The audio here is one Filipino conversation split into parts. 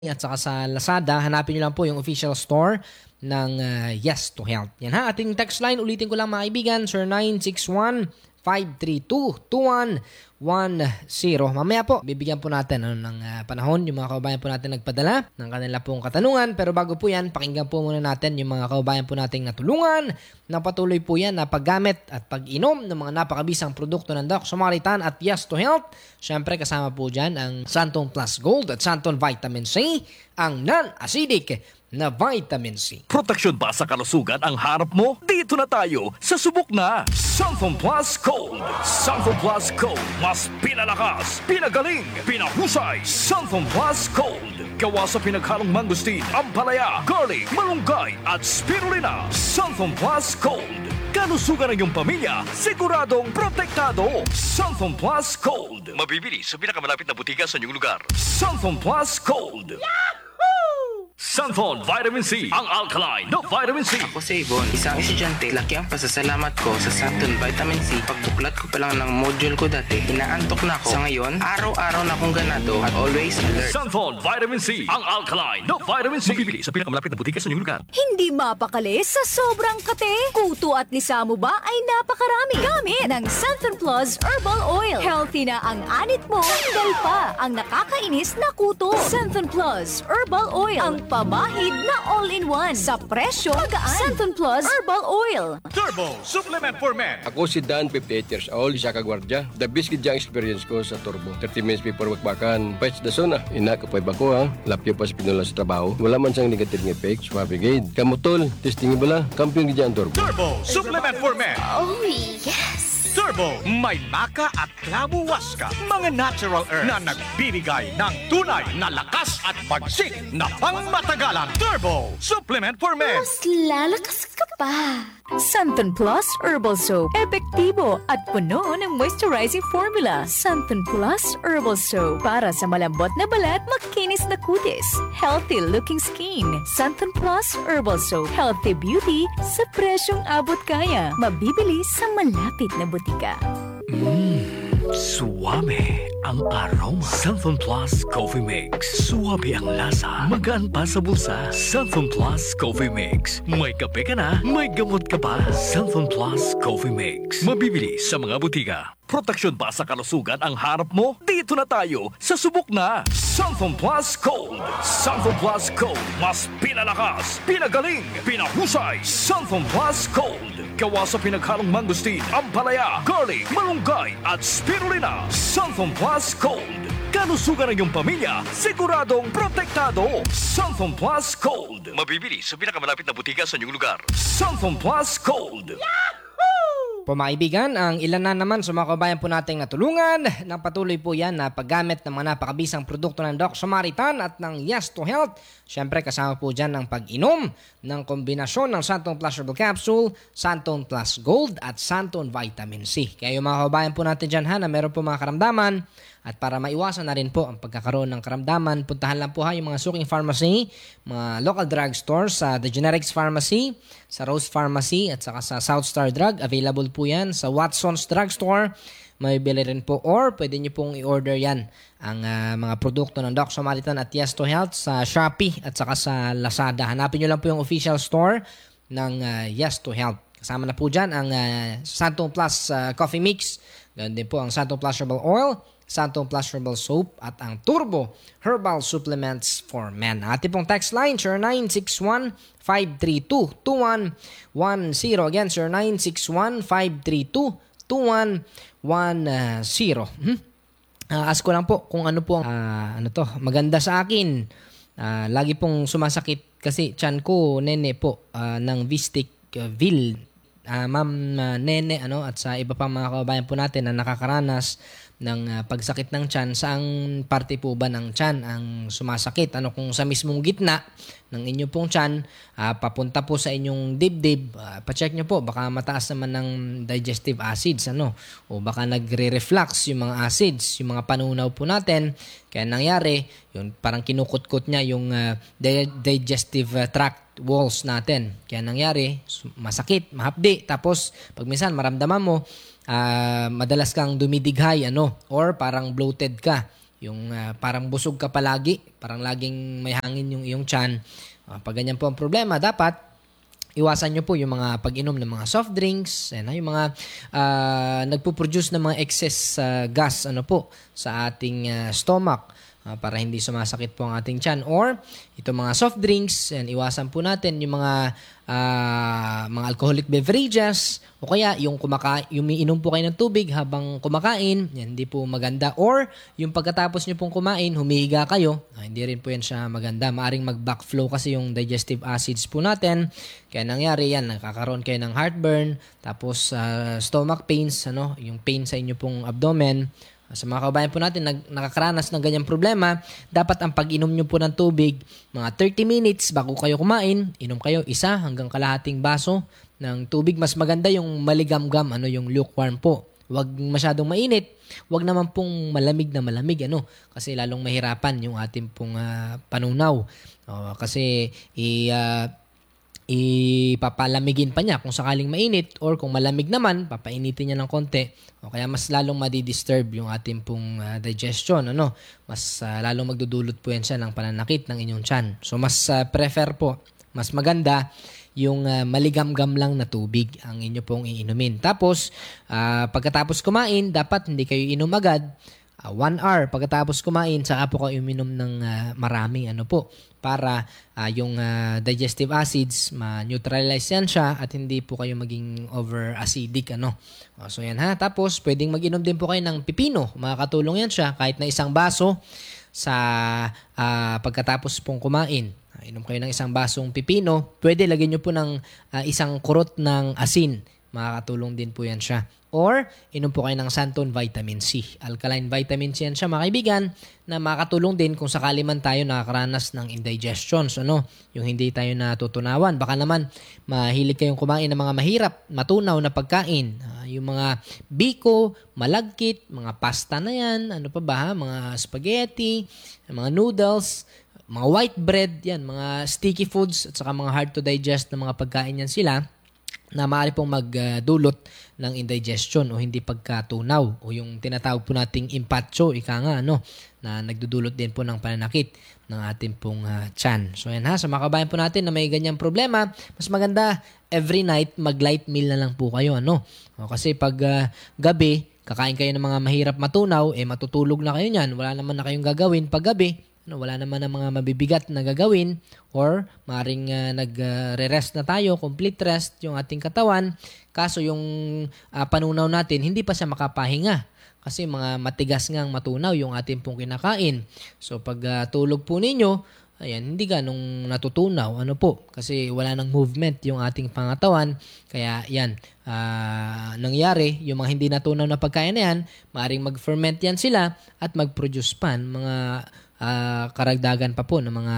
at saka sa Lazada, hanapin nyo lang po yung official store ng Yes to Health. Yan ha, ating text line, ulitin ko lang mga kaibigan, sir 961-532-2110. Mamaya po, bibigyan po natin ng panahon yung mga kababayan po natin nagpadala ng kanila pong katanungan. Pero bago po yan, pakinggan po muna natin yung mga kababayan po nating natulungan na patuloy po yan na paggamit at pag-inom ng mga napakabisang produkto ng Doc Samaritan at Yes to Health. Siyempre kasama po dyan ang Santon Plus Gold at Santon Vitamin C, ang non-acidic na vitamin C. Proteksyon ba sa kalusugan ang harap mo? Dito na tayo sa subok na Santon Plus Gold. Santon Plus Gold, mas pinalakas, pinagaling, pinahusay. Santon Plus Gold, gawa sa pinaghalong mangustin, ampalaya, garlic, malunggay at spirulina. Santon Plus Gold, kalusugan ng iyong pamilya, siguradong protektado. Santon Plus Gold, mabibili sa pinakamalapit na butika sa inyong lugar. Santon Plus Gold. Santon Vitamin C, ang alkaline na vitamin C. Ako si Ibon, isang estudyante. Laki ang pasasalamat ko sa Santon Vitamin C. Pagbuklat ko pa lang ng module ko dati, inaantok na ako. Sa ngayon, araw-araw na akong ganado at always alert. Santon Vitamin C, ang alkaline na vitamin C. Mabibili sa pinakamalapit na butika sa inyong lugar. Hindi mapakali sa sobrang kate. Kuto at lisamo ba ay napakarami. Gamit ng Santon Plus Herbal Oil. Healthy na ang anit mo. Tanggal pa ang nakakainis na kuto. Santon Plus Herbal Oil. Ang pamahid na all-in-one. Sa presyo, magaan. Santon Plus Herbal Oil. Turbo Supplement for Men. Ako si Dan, 58 years old, isa ka gwardya. The best gid ang experience ko sa Turbo. 30 minutes before wakbakan, fights the zona. Ina ka pa ko ha. Lapyo pa sa pinula sa trabaho. Wala man siyang negative effect. Swabe gid. Kamutol, testing bala. Kampiyon gid ang Turbo. Turbo Supplement for Men. Oh, yes. Turbo, may maka at klabu waska. Mga natural herbs na nagbibigay ng tunay na lakas at pagsik na pangmatagalan. Turbo Supplement for Men. Mas lalakas ka pa. Santon Plus Herbal Soap. Epektibo at puno ng moisturizing formula. Santon Plus Herbal Soap. Para sa malambot na balat, makinis na kutis. Healthy looking skin. Santon Plus Herbal Soap. Healthy beauty sa presyong abot kaya. Mabibili sa malapit na butika. Suwabe ang aroma. Santon Plus Coffee Mix. Suwabe ang lasa. Magaan pa sa bulsa. Santon Plus Coffee Mix. May kape ka na, may gamot ka pa. Santon Plus Coffee Mix. Mabibili sa mga butika. Proteksyon ba sa kalusugan ang harap mo? Dito na tayo sa subok na Santon Plus Gold. Santon Plus Gold, mas pinalakas, pinagaling, pinahusay. Santon Plus Gold, gawa sa pinaghalong mangustin, ampalaya, garlic, malunggay at spirulina. Santon Plus Gold, kalusugan ng iyong pamilya, siguradong protektado. Santon Plus Gold, mabibili sa pinakamalapit na butika sa inyong lugar. Santon Plus Gold. Po mga kaibigan, ang ilan na naman sa mga kabayan po nating natulungan ng patuloy po yan na paggamit ng mga napakabisang produkto ng Doc Samaritan at ng Yes to Health. Siyempre kasama po dyan ng pag-inom ng kombinasyon ng Santon Plus Herbal Capsule, Santon Plus Gold at Santon Vitamin C. Kaya yung mga kabayan po natin dyan na meron po mga karamdaman at para maiwasan na rin po ang pagkakaroon ng karamdaman, puntahan lang po yung mga suking pharmacy, mga local drug stores sa The Generics Pharmacy, sa Rose Pharmacy at saka sa South Star Drug. Available po yan sa Watson's Drugstore. May bili rin po or pwede nyo pong i-order yan ang mga produkto ng Doc Samaritan at Yes to Health sa Shopee at saka sa Lazada. Hanapin nyo lang po yung official store ng Yes to Health. Kasama na po dyan ang Santon Plus Coffee Mix. Ganun din po ang Santon Plus Herbal Oil, Santon Plus Herbal Soap at ang Turbo Herbal Supplements for Men. Ating pong text line, sir 961-532-2110. Again, sir 961-532-2110. Ask ko lang po kung ano po maganda sa akin. Lagi pong sumasakit kasi tiyan ko, nene po, ng Visticville. Ma'am Nene at sa iba pang mga kababayan po natin na nakakaranas ng pagsakit ng tiyan, saang parte po ba ng tiyan ang sumasakit? Kung sa mismong gitna ng inyong pong tiyan, papunta po sa inyong dibdib, pacheck nyo po, baka mataas naman ng digestive acids, o baka nagre-reflux yung mga acids, yung mga panunaw po natin, kaya nangyari, yun, parang kinukutkot niya yung digestive tract walls natin. Kaya nangyari, masakit, mahapdi, tapos pag minsan maramdaman mo, madalas kang dumidighay or parang bloated ka. yung parang busog ka palagi, parang laging may hangin yung iyong tiyan. Pag ganyan po ang problema, dapat iwasan nyo po yung mga pag-inom ng mga soft drinks, yung mga nagpo-produce ng mga excess gas sa ating stomach. Para hindi sumasakit po ang ating tiyan, or ito mga soft drinks, and iwasan po natin yung mga alcoholic beverages, o kaya yung umiinom po kayo ng tubig habang kumakain, yan hindi po maganda, or yung pagkatapos nyo pong kumain, humihiga kayo, hindi rin po yan siya maganda. Maaring mag-backflow kasi yung digestive acids po natin, kaya nangyari yan, nakakaroon kayo ng heartburn, tapos stomach pains, yung pain sa inyo pong abdomen. Sa mga kabayan po natin nakakaranas ng ganyang problema, dapat ang pag-inom nyo po ng tubig, mga 30 minutes bago kayo kumain, inom kayo 1 hanggang kalahating baso ng tubig. Mas maganda yung maligamgam, yung lukewarm po. Huwag masyadong mainit, huwag naman pong malamig na malamig, kasi lalong mahirapan yung ating pong panunaw. Kasi ipapalamigin pa niya kung sakaling mainit, or kung malamig naman, papainitin niya ng konti. O kaya mas lalong madidisturb yung ating pong digestion. Mas lalong magdudulot po yan siya ng pananakit ng inyong tiyan. So mas prefer po, mas maganda yung maligamgam lang na tubig ang inyo pong iinumin. Tapos, pagkatapos kumain, dapat hindi kayo inom agad. 1 hour pagkatapos kumain, saka po kayo uminom ng maraming para yung digestive acids ma-neutralize yan siya at hindi po kayo maging over-acidic. So yan ha. Tapos pwedeng mag-inom din po kayo ng pipino. Makakatulong yan siya kahit na 1 baso sa pagkatapos pong kumain. Inom kayo ng 1 basong pipino. Pwede lagyan nyo po ng 1 kurot ng asin. Makakatulong din po yan siya. Or, inom po kayo ng Santon Vitamin C. Alkaline vitamin C yan siya, mga kaibigan, na makakatulong din kung sakali man tayo nakakaranas ng indigestion. So, yung hindi tayo natutunawan. Baka naman, mahilig kayong kumain ng mga mahirap, matunaw na pagkain. Yung mga biko, malagkit, mga pasta na yan, mga spaghetti, mga noodles, mga white bread, yan, mga sticky foods, at saka mga hard to digest na mga pagkain yan sila, na maaari pong magdulot ng indigestion o hindi pagkatunaw o yung tinatawag po nating impatso, na nagdudulot din po ng pananakit ng ating pong tiyan. So yan ha, sa mga kabayan po natin na may ganyang problema, mas maganda every night mag-light meal na lang po kayo. Kasi pag gabi, kakain kayo ng mga mahirap matunaw, matutulog na kayo niyan, wala naman na kayong gagawin pag gabi. Wala naman ng mga mabibigat na gagawin, or maring nagre-rest na tayo, complete rest yung ating katawan. Kaso yung panunaw natin, hindi pa siya makapahinga. Kasi mga matigas ngang matunaw yung ating pong kinakain. So pag tulog po ninyo, hindi ganong natutunaw. Kasi wala nang movement yung ating pangatawan. Kaya yan, nangyari, yung mga hindi natunaw na pagkain na yan, maring mag-ferment yan sila at mag-produce pa mga karagdagan pa po ng mga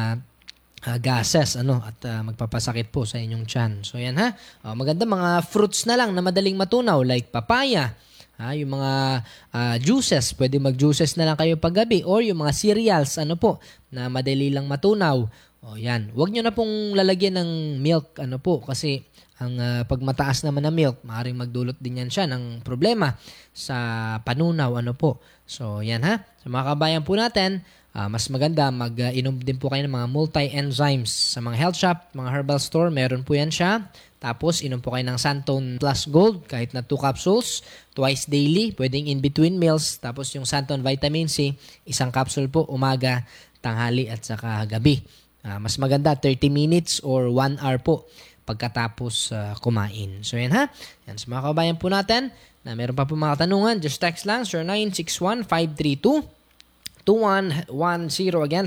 gases at magpapasakit po sa inyong tiyan. So yan ha. Maganda mga fruits na lang na madaling matunaw like papaya. Yung mga juices, pwede mag-juices na lang kayo paggabi, or yung mga cereals na madali lang matunaw. Yan. Huwag nyo na pong lalagyan ng milk kasi ang pag mataas naman na milk, maaaring magdulot din yan siya ng problema sa panunaw. So yan ha. Sa mga kabayan po natin, mas maganda mag-inom din po kayo ng mga multi-enzymes sa mga health shop, mga herbal store, meron po yan siya. Tapos inom po kayo ng Santon Plus Gold kahit na 2 capsules twice daily, pwedeng in between meals. Tapos yung Santon Vitamin C, 1 capsule po umaga, tanghali at saka gabi. Mas maganda 30 minutes or 1 hour po pagkatapos kumain. So yan ha. Yan sa mga kabayan po natin na meron pa po mga tanungan, just text lang 0961-532-2110. Again,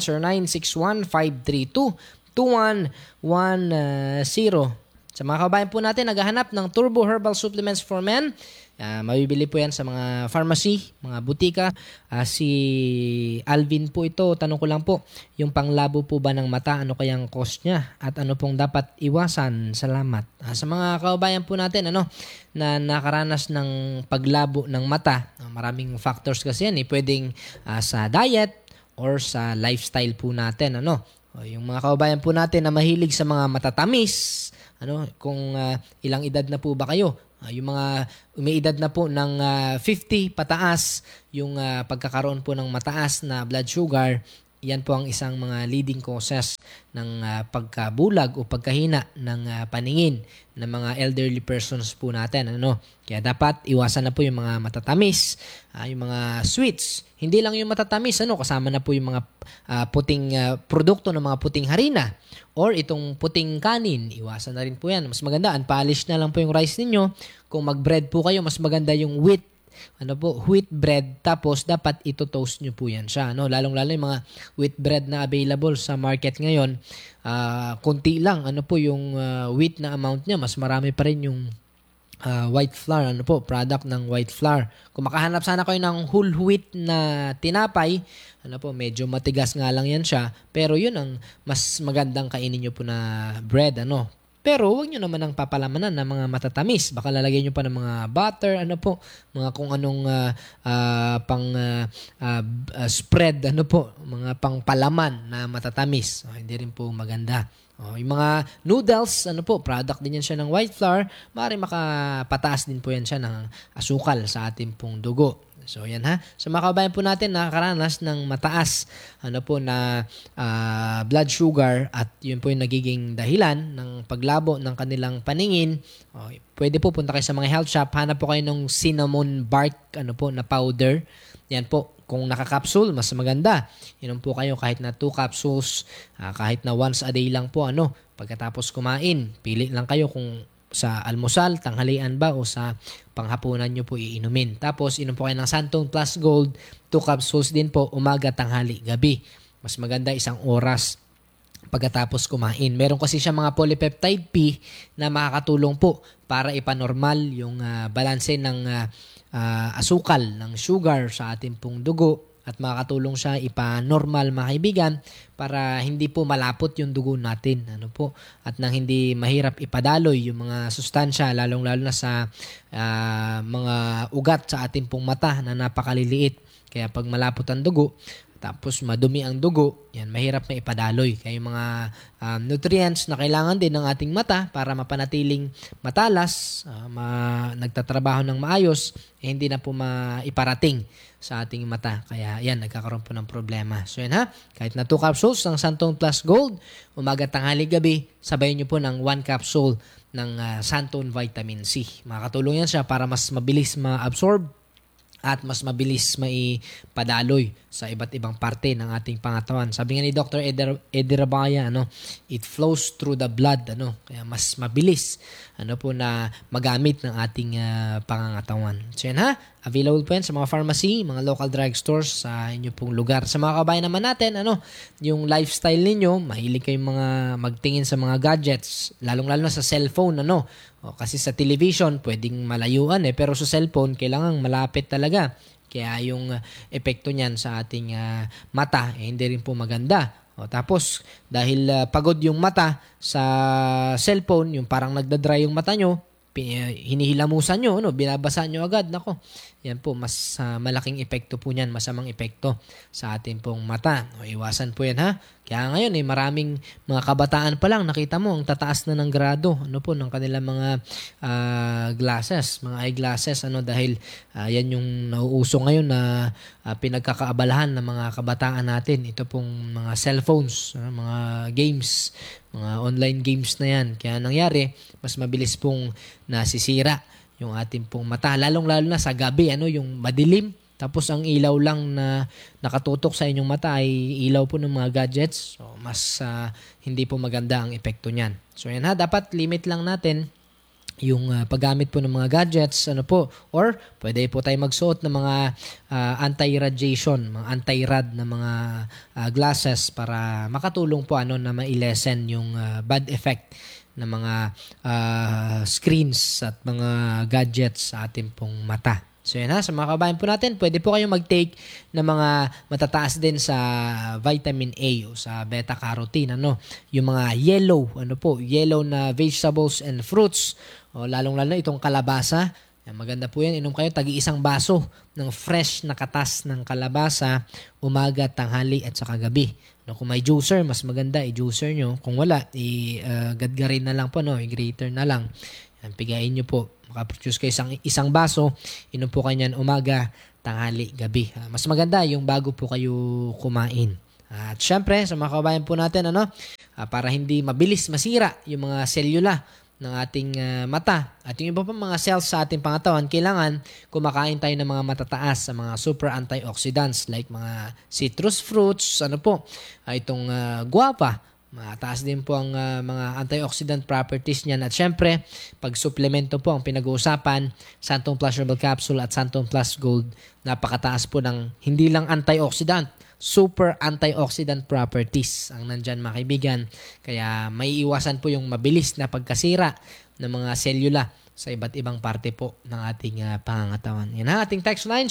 0961-532-2110. Sa mga kabayan po natin, naghahanap ng Turbo Herbal Supplements for Men. Mabibili po yan sa mga pharmacy, mga butika. Si Alvin po ito, tanong ko lang po, yung panglabo po ba ng mata, ano kayang cost niya? At ano pong dapat iwasan? Salamat. Sa mga kabayan po natin, na nakaranas ng paglabo ng mata, maraming factors kasi yan. Pwedeng sa diet or sa lifestyle po natin. Yung mga kabayan po natin na mahilig sa mga matatamis, kung ilang edad na po ba kayo? Yung mga umiidad na po ng 50 pataas, yung pagkakaroon po ng mataas na blood sugar, yan po ang isang mga leading causes ng pagkabulag o pagkahina ng paningin ng mga elderly persons po natin. Kaya dapat iwasan na po yung mga matatamis, yung mga sweets. Hindi lang yung matatamis, kasama na po yung mga puting produkto ng mga puting harina or itong puting kanin. Iwasan na rin po yan. Mas maganda, unpolished na lang po yung rice ninyo. Kung mag-bread po kayo, mas maganda yung wheat bread, tapos dapat ito-toast nyo po yan siya. Lalong-lalo yung mga wheat bread na available sa market ngayon, konti lang yung wheat na amount niya, mas marami pa rin yung white flour, product ng white flour. Kung makahanap sana kayo ng whole wheat na tinapay, medyo matigas nga lang yan siya, pero yun ang mas magandang kainin nyo po na bread, Pero huwag nyo naman ang papalamanan ng mga matatamis. Baka lalagyan nyo pa ng mga butter, mga kung anong spread, mga pang palaman na matatamis. Hindi rin po maganda. Yung mga noodles, product din yan siya ng white flour. Maaaring makapataas din po yan siya ng asukal sa ating pong dugo. So yan So mga kabayan po natin nakakaranas ng mataas na blood sugar at yun po yung nagiging dahilan ng paglabo ng kanilang paningin. Pwede po punta kayo sa mga health shop, hanap po kayo ng cinnamon bark na powder. Yan po, kung naka-capsule, mas maganda. Inom po kayo kahit na 2 capsules, kahit na once a day lang po pagkatapos kumain. Pili lang kayo kung sa almusal, tanghalian ba o sa panghapunan nyo po iinumin. Tapos inom po kayo ng Santon Plus Gold, 2 capsules din po, umaga, tanghali, gabi. Mas maganda 1 oras pagkatapos kumain. Meron kasi siya mga polypeptide P na makakatulong po para ipanormal yung balanse ng asukal, ng sugar sa ating pong dugo. At makakatulong siya ipa-normal, mga kaibigan, para hindi po malapot yung dugo natin. At nang hindi mahirap ipadaloy yung mga sustansya, lalong-lalo na sa mga ugat sa ating pong mata na napakaliliit. Kaya pag malapot ang dugo, tapos madumi ang dugo, yan, mahirap na ipadaloy. Kaya yung mga nutrients na kailangan din ng ating mata para mapanatiling matalas, nagtatrabaho ng maayos, hindi na po maiparating sa ating mata. Kaya yan, nagkakaroon po ng problema. So yan kahit na 2 capsules ng Santon Plus Gold, umaga, tanghali, gabi, sabayin nyo po ng 1 capsule ng Santon Vitamin C. Makakatulong yan siya para mas mabilis ma-absorb at mas mabilis maipadaloy sa iba't ibang parte ng ating pangatawan. Sabi nga ni Dr. Eddie Rabaya, it flows through the blood, kaya mas mabilis po na magamit ng ating pangangatawan. So yan available po yan sa mga pharmacy, mga local drugstores sa inyo pong lugar. Sa mga kabayan naman natin, yung lifestyle ninyo, mahilig kayong mga magtingin sa mga gadgets, lalong-lalo na sa cellphone, kasi sa television, pwedeng malayuan pero sa cellphone, kailangan malapit talaga. Kaya yung epekto niyan sa ating mata, hindi rin po maganda. Tapos, dahil pagod yung mata sa cellphone, yung parang nagdadry yung mata nyo, hinihilamusan nyo, binabasa nyo agad. Nako, yan po, mas malaking epekto po niyan, masamang epekto sa ating pong mata. Iwasan po yan Kaya ngayon maraming mga kabataan pa lang, nakita mo, ang tataas na ng grado ng kanilang mga glasses, mga eyeglasses, dahil yan yung nauuso ngayon na pinagkakaabalahan ng mga kabataan natin. Ito pong mga cellphones, mga games, mga online games na yan. Kaya nangyari, mas mabilis pong nasisira yung ating pong mata. Lalong-lalo na sa gabi, yung madilim. Tapos ang ilaw lang na nakatutok sa inyong mata ay ilaw po ng mga gadgets. So, mas hindi po maganda ang epekto niyan. So yan dapat limit lang natin yung paggamit po ng mga gadgets, or pwede po tayo magsuot ng mga anti-radiation, mga anti-rad na mga glasses para makatulong po na ma-lessen yung bad effect ng mga screens at mga gadgets sa ating pong mata. So yan sa mga kabayan po natin, pwede po kayong mag-take ng mga matataas din sa vitamin A o sa beta-carotene, yung mga yellow, yellow na vegetables and fruits, lalong-lalo itong kalabasa. Maganda po yan, inom kayo tagi-1 baso ng fresh na katas ng kalabasa, umaga, tanghali at saka gabi. Kung may juicer, mas maganda i-juicer nyo. Kung wala, i-gadgarin na lang po, i-grater na lang Yan, pigain nyo po. Makaproduce kayo isang baso, inom po kayo niyan umaga, tanghali, gabi. Mas maganda yung bago po kayo kumain. At syempre, sa mga kabayan po natin, para hindi mabilis masira yung mga selula ng ating mata at yung iba pa mga cells sa ating pangatawan, kailangan kumakain tayo ng mga matataas sa mga super antioxidants like mga citrus fruits, itong guava. Mataas din po ang mga antioxidant properties niyan. At syempre, pag suplemento po ang pinag-uusapan, Santon Plus Herbal Capsule at Santon Plus Gold, napakataas po ng hindi lang antioxidant, super antioxidant properties ang nandyan mga kaibigan. Kaya may iwasan po yung mabilis na pagkasira ng mga selula sa iba't ibang parte po ng ating pangangatawan. Yan ang ating text line,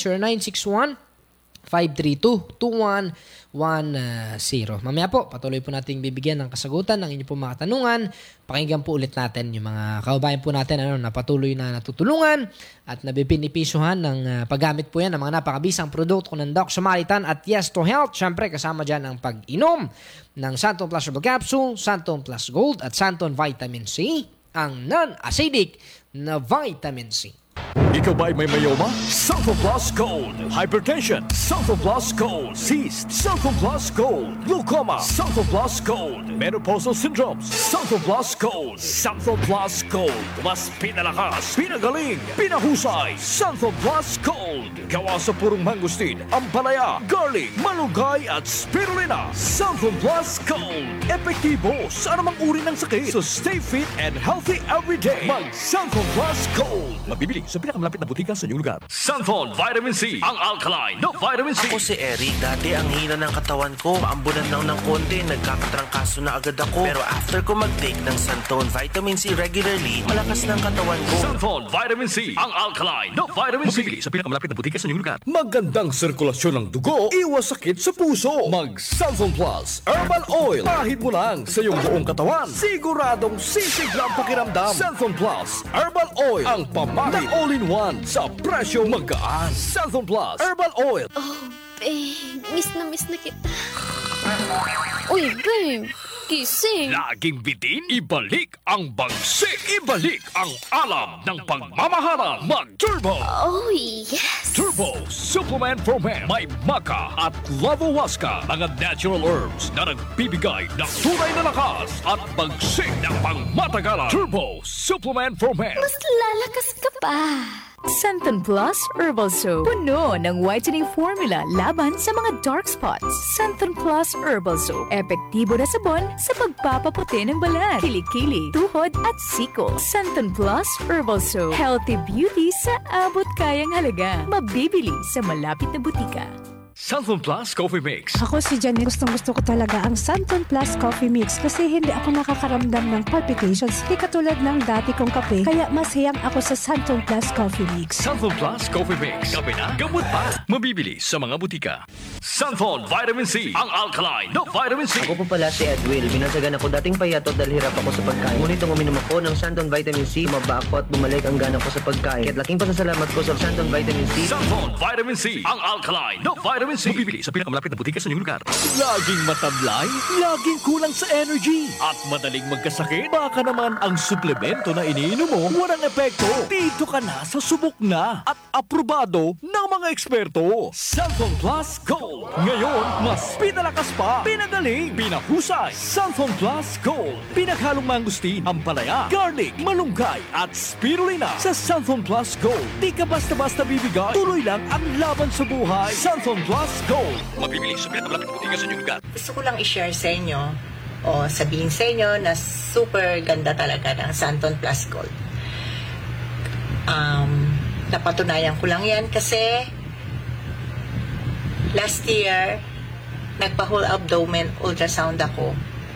0961-532-2110. Mamaya po, patuloy po nating bibigyan ng kasagutan ng inyong po mga tanungan. Pakinggan po ulit natin yung mga kaubayan po natin na patuloy na natutulungan at nabibinipisuhan ng paggamit po yan ng mga napakabisang produkto ng Doc Samaritan at Yes to Health. Siyempre, kasama dyan ang pag-inom ng Santon Plus Herbal Capsule, Santon Plus Gold at Santon Vitamin C, ang non-acidic na Vitamin C. Ikaw ba'y may mayoma? Santon Plus Gold. Hypertension. Santon Plus Gold. Cyst. Santon Plus Gold. Glaucoma. Santon Plus Gold. Menopausal syndromes. Santon Plus Gold. Santon Plus Gold. Mas pinalakas, pinagaling, pinahusay. Santon Plus Gold. Gawa sa purong mangustin, ampalaya, garlic, malunggay at spirulina. Santon Plus Gold. Epektibo sa anumang uri ng sakit. So stay fit and healthy every day. Mag Santon Plus Gold. Mabibili sa pinakamalapit na butika sa inyong lugar. Santon Vitamin C, ang alkaline no vitamin C. Ako si Eric. Dati ang hina ng katawan ko. Maambunan lang ng konti. Nagkakatrangkaso na agad ako. Pero after ko mag-take ng Santon Vitamin C regularly, malakas ng katawan ko. Santon Vitamin C, ang alkaline no vitamin C. Mabibili sa pinakamalapit na butika sa inyong lugar. Magandang sirkulasyon ng dugo, iwas sakit sa puso. Mag Santon Plus Herbal Oil. Ahid mo lang sa iyong buong katawan. Siguradong sisiglang pakiramdam. Santon Plus Herbal Oil, ang pamahid all-in-one sa presyo magkaan. Santon Plus Herbal Oil. Miss na kita. Uy, babe, gising. Laging bitin, ibalik ang bagsik. Ibalik ang alam ng pagmamahalan. Mag-Turbo. Oh, yes. Turbo Supplement for Men. May maca at lavowaska, mga natural herbs na nagbibigay ng tunay na lakas at bagsik ng pangmatagalan. Turbo Supplement for Men. Mas lalakas ka pa. Santon Plus Herbal Soap. Puno ng whitening formula laban sa mga dark spots. Santon Plus Herbal Soap. Epektibo na sabon sa pagpapaputi ng balat, kilikili, tuhod at siko. Santon Plus Herbal Soap. Healthy beauty sa abot kayang halaga. Mabibili sa malapit na butika. Santon Plus Coffee Mix. Ako si Janet. Gustong-gusto ko talaga ang Santon Plus Coffee Mix kasi hindi ako nakakaramdam ng palpitations. Hindi katulad ng dati kong kape. Kaya mas hiyang ako sa Santon Plus Coffee Mix. Santon Plus Coffee Mix. Kape na, gamot pa. Mabibili sa mga butika. Santon Vitamin C, ang alkaline no vitamin C. Ako po pala si Edwin. Binasagan ako dating payatot dahil hirap ako sa pagkain. Ngunit nung uminom ako ng Santon Vitamin C, maba ako at bumalik ang gana ko sa pagkain. Kaya't laking pasasalamat ko sa Santon Vitamin C. Santon Vitamin C, ang alkaline no vitamin C. Mabibili sa pinakamalapit na butika sa inyong lugar. Laging matablay, laging kulang sa energy, at madaling magkasakit. Baka naman ang suplemento na iniinom mo walang epekto. Dito ka na sa subok na at aprobado ng mga eksperto. Santon Plus Gold. Ngayon, mas pinalakas pa, pinagaling, pinahusay. Santon Plus Gold. Pinaghalong mangustin, ampalaya, garlic, malunggay at spirulina. Sa Santon Plus Gold, di ka basta-basta bibigay. Tuloy lang ang laban sa buhay. Santon Plus Gold. Mabibili sa pinakamalapit na butika sa inyong lugar. Gusto ko lang i-share sa inyo o sabihin sa inyo na super ganda talaga ng Santon Plus Gold. Napatunayan ko lang yan kasi last year nagpa-whole abdomen ultrasound ako.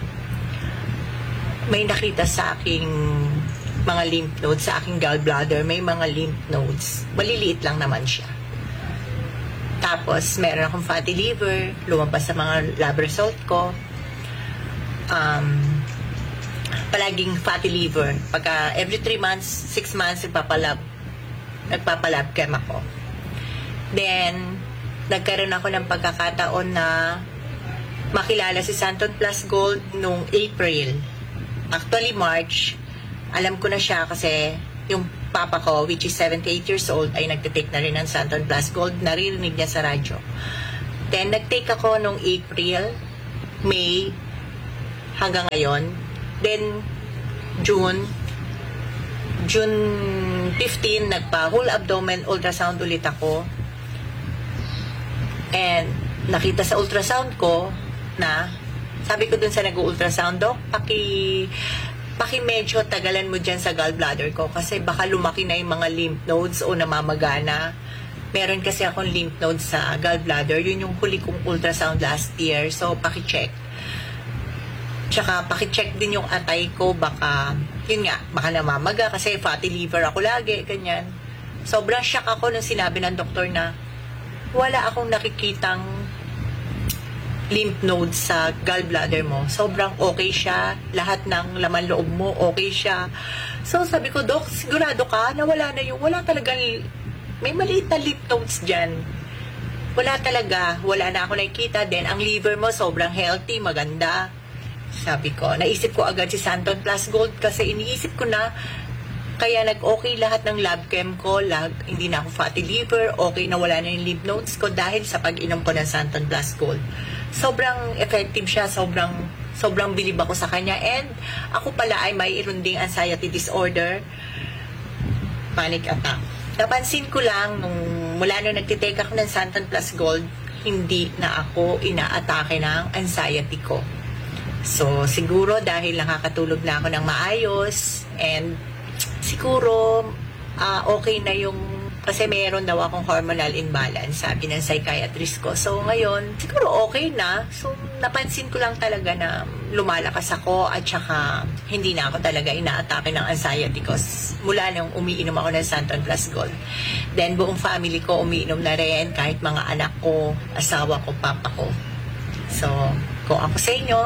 May nakita sa aking mga lymph nodes, sa aking gallbladder, may mga lymph nodes. Maliliit lang naman siya. Tapos, meron akong fatty liver, lumabas sa mga lab result ko. Palaging fatty liver. Pagka every 3 months, 6 months, nagpapalab chem ako. Then, nagkaroon ako ng pagkakataon na makilala si Santon Plus Gold noong April. Actually, March, Alam ko na siya kasi yung papa ko, which is 78 years old, ay nagtitake na rin ng Santon Plus Gold. Naririnig niya sa radyo. Then, nagtake ako nung April, May, hanggang ngayon. Then, June 15, nagpa-whole abdomen ultrasound ulit ako. And, nakita sa ultrasound ko na, sabi ko dun sa nag-ultrasound, Dok, paki medyo tagalan mo dyan sa gallbladder ko kasi baka lumaki na yung mga lymph nodes o namamagana. Meron kasi akong lymph nodes sa gallbladder. Yun yung huli kong ultrasound last year. So, paki-check. Tsaka, paki-check din yung atay ko. Baka, yun nga, baka namamaga kasi fatty liver ako lagi, ganyan. Sobrang shock ako nung sinabi ng doktor na wala akong nakikitang lymph nodes sa gallbladder mo. Sobrang okay siya. Lahat ng laman loob mo, okay siya. So, sabi ko, Dok, sigurado ka na wala na yung, wala talagang, may maliit na lymph nodes dyan. Wala talaga. Wala na ako nakikita. Then, ang liver mo, sobrang healthy, maganda. Sabi ko, naisip ko agad si Santon Plus Gold kasi iniisip ko na, kaya nag-okay lahat ng lab chem ko, hindi na ako fatty liver, okay na wala na yung lymph nodes ko dahil sa pag-inom ko ng Santon Plus Gold. Sobrang effective siya, sobrang bilib ako sa kanya. And ako pala ay mayroon ding anxiety disorder, panic attack. Napansin ko lang, mula nung nagtitake ako ng Santon Plus Gold, hindi na ako inaatake ng anxiety ko. So, siguro dahil nakakatulog na ako ng maayos, and siguro okay na yung, kasi meron daw akong hormonal imbalance, sabi ng psychiatrist ko. So, ngayon, siguro okay na. So, napansin ko lang talaga na lumalakas ako at saka hindi na ako talaga inaatake ng anxiety ko mula nung umiinom ako ng Santon Plus Gold. Then, buong family ko umiinom na rin, kahit mga anak ko, asawa ko, papa ko. So, kung ako sa inyo,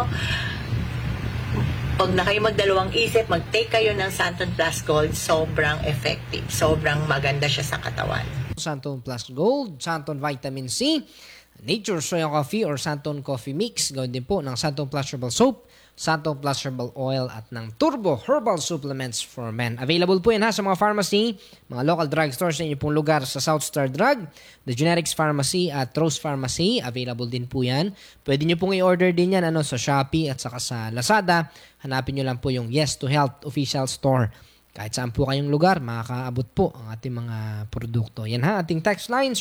pag na kayo magdalawang isip, mag-take kayo ng Santon Plus Gold, sobrang effective. Sobrang maganda siya sa katawan. Santon Plus Gold, Santon Vitamin C, Nature Soya Coffee or Santon Coffee Mix. Gawin din po ng Santon Plus Herbal Soap, Santon Plus Herbal Oil at ng Turbo Herbal Supplements for Men. Available po yan sa mga pharmacy, mga local drugstores sa inyo pong lugar sa South Star Drug, The Generics Pharmacy at Rose Pharmacy. Available din po yan. Pwede nyo pong i-order din yan sa Shopee at saka sa Lazada. Hanapin nyo lang po yung Yes to Health official store. Kahit saan po kayong lugar, makakaabot po ang ating mga produkto. Yan ating text line,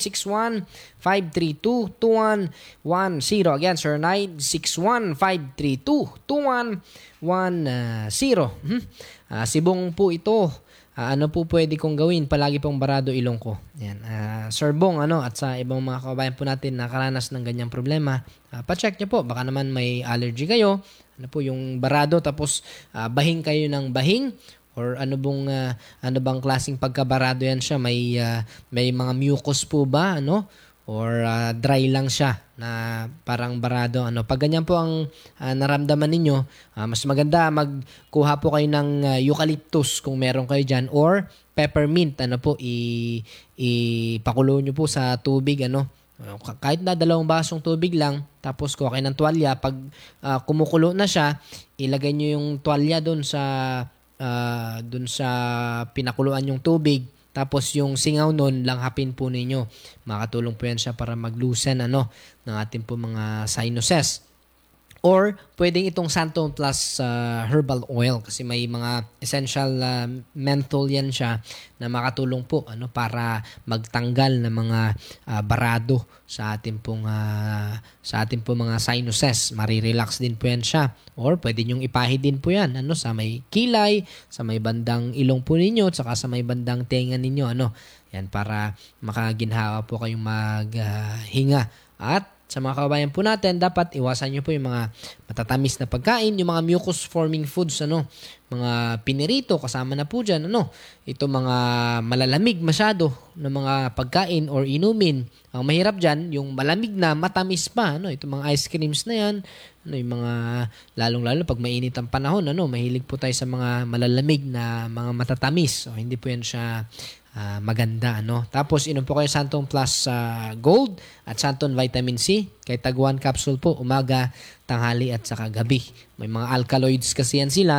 0961-532-2110. Again, 0961-532-2110. Sibong po ito. Ano po pwede kong gawin? Palagi pong barado ilong ko. Yan. Sir Bong, at sa ibang mga kababayan po natin na nakaranas ng ganyang problema, pa-check nyo po. Baka naman may allergy kayo. Ano po yung barado tapos bahing kayo ng bahing? Or ano bang klaseng pagkabarado yan siya? May mga mucus po ba? Or dry lang siya na parang barado. Pag ganyan po ang naramdaman ninyo, mas maganda magkuha po kayo ng eucalyptus kung meron kayo dyan or peppermint. Ipakulo nyo po sa tubig. Kahit na 2 basong tubig lang, tapos kuha kayo ng tuwalya. Pag kumukulo na siya, ilagay nyo yung tuwalya doon sa pinakuluan yung tubig, tapos yung singaw nun langhapin po ninyo. Makatulong po yan siya para mag-loosen ng ating po mga sinuses. Or pwedeng itong Santon Plus Herbal Oil kasi may mga essential menthol yan siya na makatulong po para magtanggal ng mga barado sa ating pong mga sinuses. Marirelax din po yan siya. Or pwede nyong ipahid din po yan sa may kilay, sa may bandang ilong po ninyo, at saka sa may bandang tenga ninyo. Yan para makaginhawa po kayong maghinga. At sa mga kababayan po natin, dapat iwasan nyo po yung mga matatamis na pagkain, yung mga mucus-forming foods, mga pinirito, kasama na po dyan, ito mga malalamig masyado na mga pagkain or inumin. Ang mahirap dyan, yung malamig na matamis pa, ito mga ice creams na yan, yung mga, lalong-lalo pag mainit ang panahon, mahilig po tayo sa mga malalamig na mga matatamis. So, hindi po yan siya maganda. Tapos, inom po kayo Santon Plus Gold at Santon Vitamin C. Kay tag 1 capsule po, umaga, tanghali at saka gabi. May mga alkaloids kasi yan sila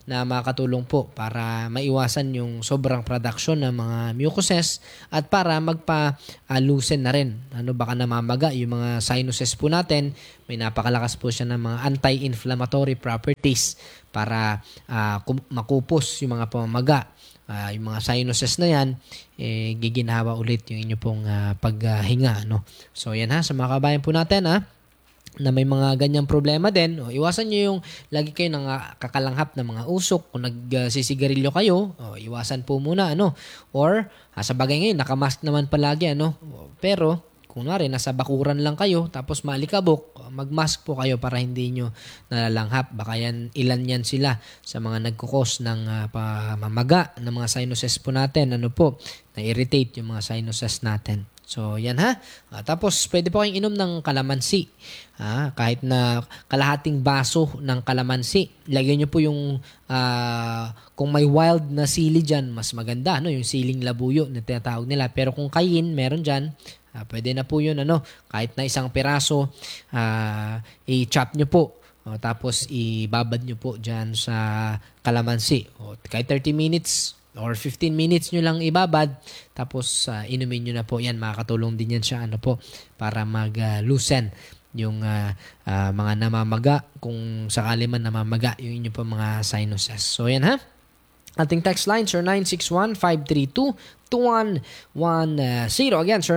na makatulong po para maiwasan yung sobrang production ng mga mucuses at para magpa-loosen na rin. Baka namamaga yung mga sinuses po natin. May napakalakas po siya ng mga anti-inflammatory properties para makupos yung mga pamamaga. Yung mga sinuses na yan, giginhawa ulit yung inyo pong paghinga. So yan sa mga kabayan po natin na may mga ganyang problema din, iwasan nyo yung lagi kayo kakalanghap ng mga usok. Kung nagsisigarilyo kayo, iwasan po muna, Or, sa bagay ngayon, nakamask naman palagi, Pero, kung nasa bakuran lang kayo, tapos maalikabok, magmask po kayo para hindi nyo nalalanghap. Baka ilan yan sila sa mga nagkukos ng pamamaga ng mga sinuses po natin. Na-irritate yung mga sinuses natin. So, yan tapos, pwede po kayong inom ng kalamansi. Kahit na kalahating baso ng kalamansi. Lagyan nyo po yung, kung may wild na sili dyan, mas maganda, yung siling labuyo na tinatawag nila. Pero kung kayin, meron dyan, pwede na po yun, kahit na isang piraso, i-chop nyo po. Tapos, ibabad nyo po dyan sa kalamansi. Kahit 30 minutes or 15 minutes nyo lang ibabad, tapos inumin nyo na po yan. Makakatulong din yan siya para mag-loosen yung mga namamaga, kung sakali man namamaga yung inyo po mga sinuses. So yan ating text lines are 961-532-2110. Again, sir,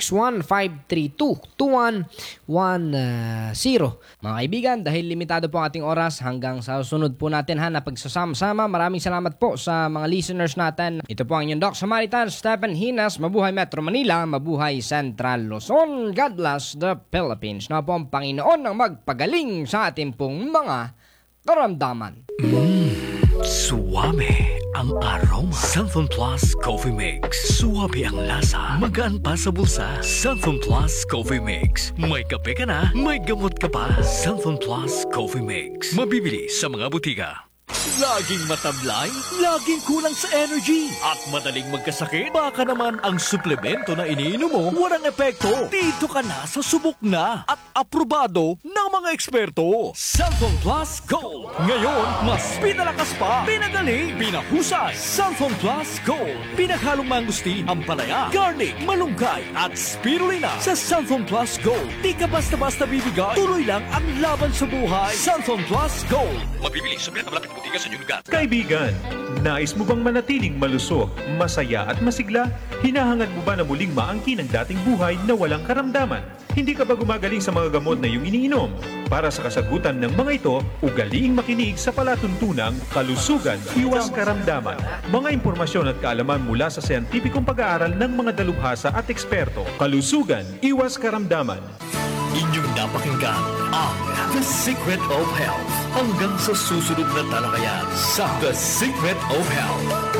961-532-2110. Mga kaibigan, dahil limitado po ang ating oras, hanggang sa sunod po natin na pagsasama-sama. Maraming salamat po sa mga listeners natin. Ito po ang inyong Doc Samaritan, Stephen Hinas. Mabuhay Metro Manila, mabuhay Central Luzon. God bless the Philippines. Na po ang Panginoon ang magpagaling sa ating pong mga karamdaman. Suwame ang aroma. Santhon Plus Coffee Mix. Suwabe ang lasa. Magaan pa sa bulsa. Santhon Plus Coffee Mix. May kape ka na, may gamot ka pa. Santhon Plus Coffee Mix. Mabibili sa mga butika. Laging matablay, laging kulang sa energy, at madaling magkasakit. Baka naman ang suplemento na iniinom mo walang epekto. Dito ka na sa subok na at aprobado ng mga eksperto. Santhon Plus Gold. Ngayon, mas pinalakas pa, pinagaling, pinahusay. Santhon Plus Gold. Pinaghalong mangustin, ampalaya, garlic, malunggay, at spirulina. Sa Santhon Plus Gold, di ka basta-basta bibigay. Tuloy lang ang laban sa buhay. Santhon Plus Gold. Mabibili sa pinakamalapit na butika sa inyong lugar. Kaibigan, nais mo bang manatiling malusog, masaya at masigla? Hinahangad mo ba na muling maangkin ang dating buhay na walang karamdaman? Hindi ka ba gumagaling sa mga gamot na iyong iniinom? Para sa kasagutan ng mga ito, ugaliing makinig sa palatuntunang Kalusugan, Iwas Karamdaman. Mga impormasyon at kaalaman mula sa siyentipikong pag-aaral ng mga dalubhasa at eksperto. Kalusugan, Iwas Karamdaman. Inyong napakinggan ang The Secret of Health. Hanggang sa susunod na talakayan sa The Secret of Health.